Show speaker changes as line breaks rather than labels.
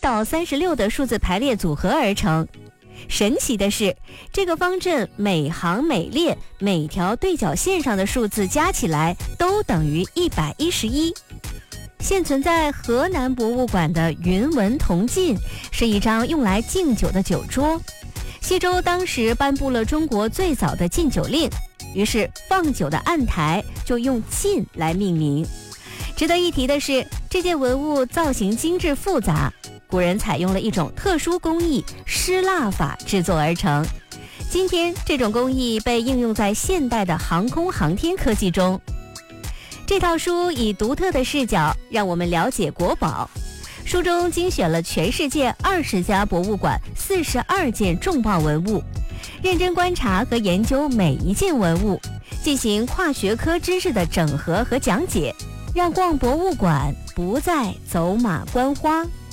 到36的数字排列组合而成。神奇的是，这个方阵每行每列每条对角线上的数字加起来都等于111。现存在河南博物馆的云纹铜镜是一张用来敬酒的酒桌。西周当时颁布了中国最早的禁酒令，于是放酒的案台就用禁来命名。值得一提的是，这件文物造型精致复杂，古人采用了一种特殊工艺失蜡法制作而成。今天这种工艺被应用在现代的航空航天科技中。这套书以独特的视角让我们了解国宝，书中精选了全世界20家博物馆42件重磅文物，认真观察和研究每一件文物，进行跨学科知识的整合和讲解，让逛博物馆不再走马观花。